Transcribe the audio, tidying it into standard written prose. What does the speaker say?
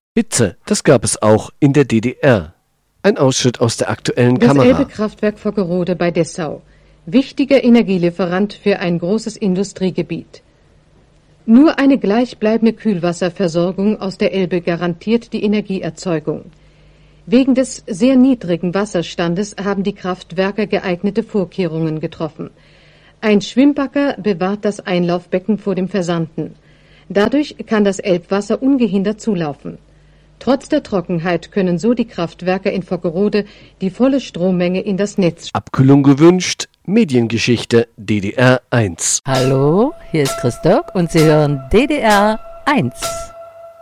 Hitze, das gab es auch in der DDR. Ein Ausschnitt aus der aktuellen Kamera. Das Elbe-Kraftwerk Vockerode bei Dessau. Wichtiger Energielieferant für ein großes Industriegebiet. Nur eine gleichbleibende Kühlwasserversorgung aus der Elbe garantiert die Energieerzeugung. Wegen des sehr niedrigen Wasserstandes haben die Kraftwerke geeignete Vorkehrungen getroffen. Ein Schwimmbagger bewahrt das Einlaufbecken vor dem Versanden. Dadurch kann das Elbwasser ungehindert zulaufen. Trotz der Trockenheit können so die Kraftwerke in Vockerode die volle Strommenge in das Netz. Abkühlung gewünscht, Mediengeschichte DDR 1. Hallo, hier ist Christoph und Sie hören DDR 1.